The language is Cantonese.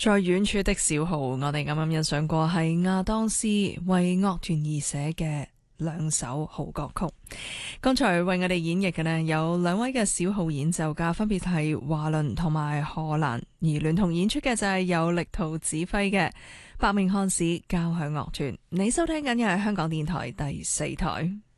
在遠處的小號，我哋啱啱欣賞過係亞當斯為樂團而寫嘅兩首好歌曲。剛才為我哋演繹嘅呢，有兩位嘅小號演奏家，分別係華倫同埋荷蘭，而聯同演出嘅就係由力圖指揮嘅伯明翰市交響樂團。你收聽緊嘅係香港電台第4台。